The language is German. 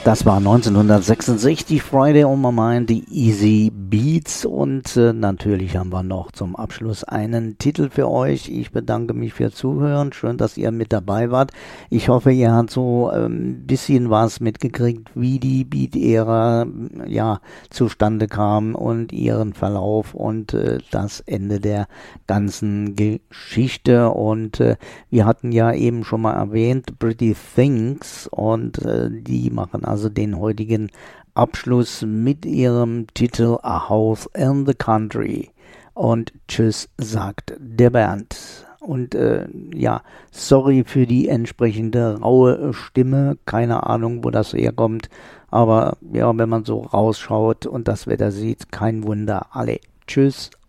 Das war 1966, Friday on My Mind, die Easy Beats, und natürlich haben wir noch zum Abschluss einen Titel für euch. Ich bedanke mich für Zuhören, schön, dass ihr mit dabei wart. Ich hoffe, ihr habt so ein bisschen was mitgekriegt, wie die Beat-Ära zustande kam und ihren Verlauf und das Ende der ganzen Geschichte. Und wir hatten ja eben schon mal erwähnt, Pretty Things, und die machen also den heutigen Abschluss mit ihrem Titel A House in the Country. Und tschüss, sagt der Bernd. Und sorry für die entsprechende raue Stimme. Keine Ahnung, wo das herkommt. Aber ja, wenn man so rausschaut und das Wetter sieht, kein Wunder. Alle, tschüss.